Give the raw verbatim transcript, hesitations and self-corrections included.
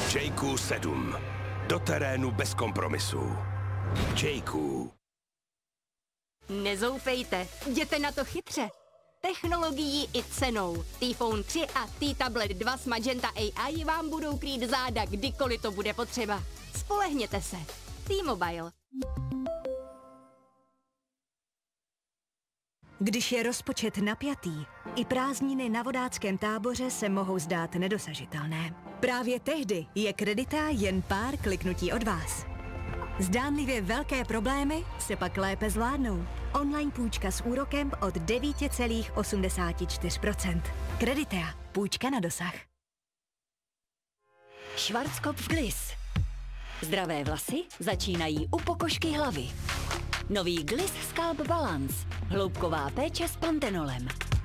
J Q sedm. Do terénu bez kompromisů. J Q. Nezoufejte, jděte na to chytře. Technologií i cenou. T-Phone tři a T-Tablet dva s Magenta A I vám budou krýt záda, kdykoliv to bude potřeba. Spolehněte se. T-Mobile. Když je rozpočet napjatý, i prázdniny na vodáckém táboře se mohou zdát nedosažitelné. Právě tehdy je Kredita jen pár kliknutí od vás. Zdánlivě velké problémy se pak lépe zvládnou. Online půjčka s úrokem od devět celá osmdesát čtyři procenta. Kreditea. Půjčka na dosah. Schwarzkopf Gliss. Zdravé vlasy začínají u pokožky hlavy. Nový Gliss Scalp Balance. Hloubková péče s pantenolem.